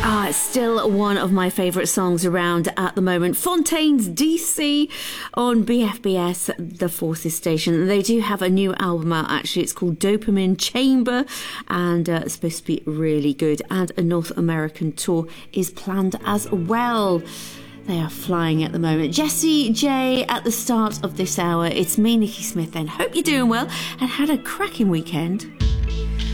It's still one of my favourite songs around at the moment. Fontaines DC on BFBS, the Forces station. They do have a new album out, actually. It's called Dopamine Chamber, and it's supposed to be really good. And a North American tour is planned as well. They are flying at the moment. Jessie J at the start of this hour. It's me, Nikki Smith, then. Hope you're doing well and had a cracking weekend.